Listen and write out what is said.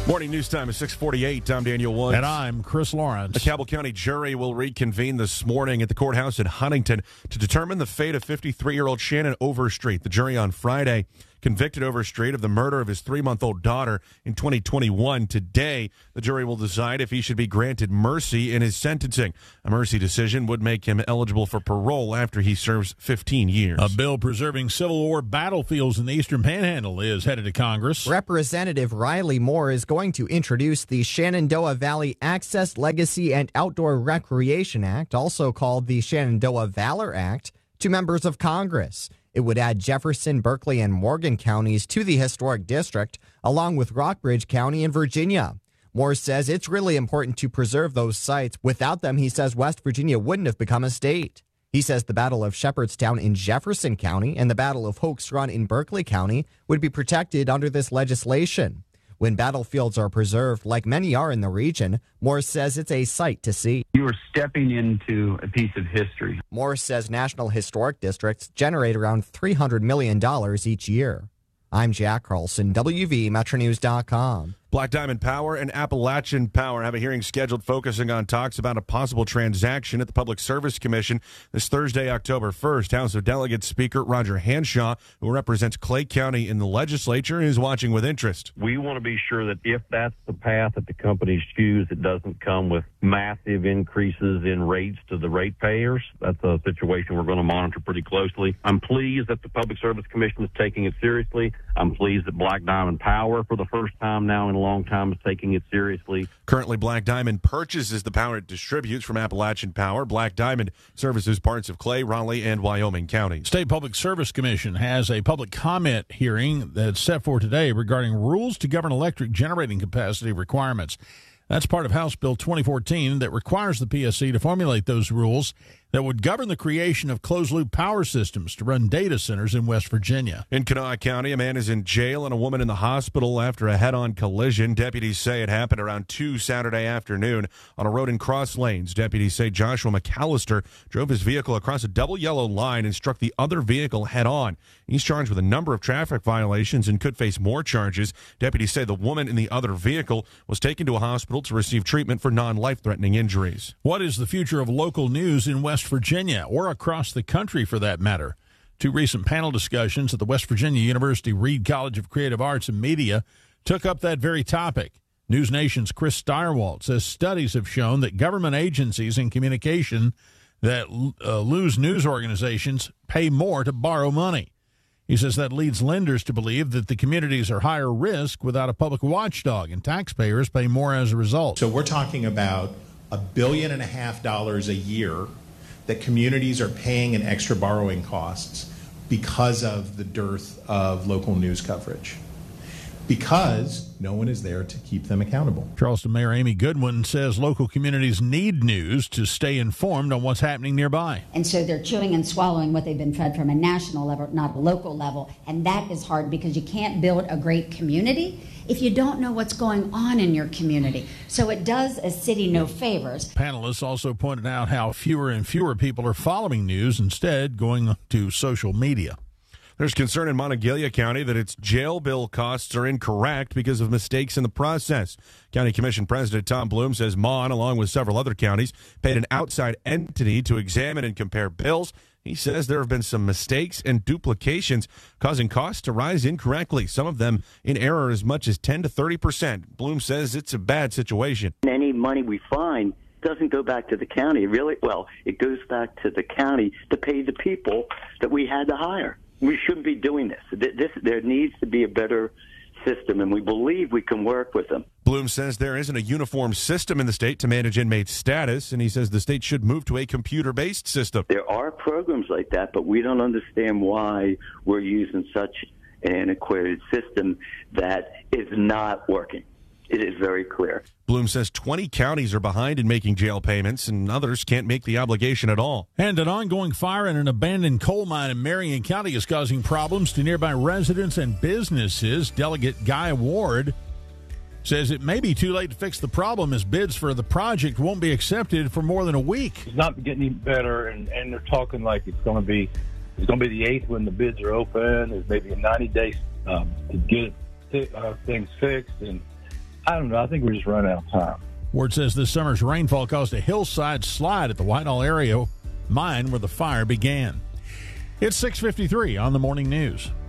Morning news time is 6:48. I'm Daniel Woods. And I'm Chris Lawrence. A Cabell County jury will reconvene this morning at the courthouse in Huntington to determine the fate of 53-year-old Shannon Overstreet. The jury on Friday convicted Overstreet of the murder of his 3-month-old daughter in 2021. Today, the jury will decide if he should be granted mercy in his sentencing. A mercy decision would make him eligible for parole after he serves 15 years. A bill preserving Civil War battlefields in the Eastern Panhandle is headed to Congress. Representative Riley Moore is going to introduce the Shenandoah Valley Access, Legacy, and Outdoor Recreation Act, also called the Shenandoah Valor Act, to members of Congress. It would add Jefferson, Berkeley, and Morgan counties to the historic district, along with Rockbridge County in Virginia. Moore says it's really important to preserve those sites. Without them, he says West Virginia wouldn't have become a state. He says the Battle of Shepherdstown in Jefferson County and the Battle of Hoke's Run in Berkeley County would be protected under this legislation. When battlefields are preserved, like many are in the region, Moore says it's a sight to see. You are stepping into a piece of history. Moore says national historic districts generate around $300 million each year. I'm Jack Carlson, WVMetroNews.com. Black Diamond Power and Appalachian Power have a hearing scheduled focusing on talks about a possible transaction at the Public Service Commission this Thursday, October 1st. House of Delegates Speaker Roger Hanshaw, who represents Clay County in the legislature, is watching with interest. We want to be sure that if that's the path that the companies choose, it doesn't come with massive increases in rates to the ratepayers. That's a situation we're going to monitor pretty closely. I'm pleased that the Public Service Commission is taking it seriously. I'm pleased that Black Diamond Power, for the first time now in a long time, is taking it seriously. Currently, Black Diamond purchases the power it distributes from Appalachian Power. Black Diamond services parts of Clay, Raleigh, and Wyoming counties. State Public Service Commission has a public comment hearing that's set for today regarding rules to govern electric generating capacity requirements. That's part of House Bill 2014 that requires the PSC to formulate those rules that would govern the creation of closed-loop power systems to run data centers in West Virginia. In Kanawha County, a man is in jail and a woman in the hospital after a head-on collision. Deputies say it happened around 2 Saturday afternoon on a road in Cross Lanes. Deputies say Joshua McAllister drove his vehicle across a double yellow line and struck the other vehicle head-on. He's charged with a number of traffic violations and could face more charges. Deputies say the woman in the other vehicle was taken to a hospital to receive treatment for non-life-threatening injuries. What is the future of local news in West Virginia, or across the country for that matter? Two recent panel discussions at the West Virginia University Reed College of Creative Arts and Media took up that very topic. News Nation's Chris Steyerwalt says studies have shown that government agencies in communication that lose news organizations pay more to borrow money. He says that leads lenders to believe that the communities are higher risk without a public watchdog, and taxpayers pay more as a result. So we're talking about $1.5 billion a year that communities are paying in extra borrowing costs because of the dearth of local news coverage, because no one is there to keep them accountable. Charleston Mayor Amy Goodwin says local communities need news to stay informed on what's happening nearby. And so they're chewing and swallowing what they've been fed from a national level, not a local level. And that is hard because you can't build a great community if you don't know what's going on in your community. So it does a city no favors. Panelists also pointed out how fewer and fewer people are following news, instead going to social media. There's concern in Monongalia County that its jail bill costs are incorrect because of mistakes in the process. County Commission President Tom Bloom says Mon, along with several other counties, paid an outside entity to examine and compare bills. He says there have been some mistakes and duplications causing costs to rise incorrectly, some of them in error as much as 10 to 30%. Bloom says it's a bad situation. Any money we find doesn't go back to the county. It goes back to the county to pay the people that we had to hire. We shouldn't be doing this. There needs to be a better system, and we believe we can work with them. Bloom says there isn't a uniform system in the state to manage inmate status, and he says the state should move to a computer-based system. There are programs like that, but we don't understand why we're using such an antiquated system that is not working. It is very clear. Bloom says 20 counties are behind in making jail payments, and others can't make the obligation at all. And an ongoing fire in an abandoned coal mine in Marion County is causing problems to nearby residents and businesses. Delegate Guy Ward says it may be too late to fix the problem as bids for the project won't be accepted for more than a week. It's not getting any better, and they're talking like it's going to be the 8th when the bids are open. There's maybe a 90 days to get things fixed, and I don't know. I think we're just running out of time. Ward says this summer's rainfall caused a hillside slide at the Whitehall area mine where the fire began. It's 6:53 on the morning news.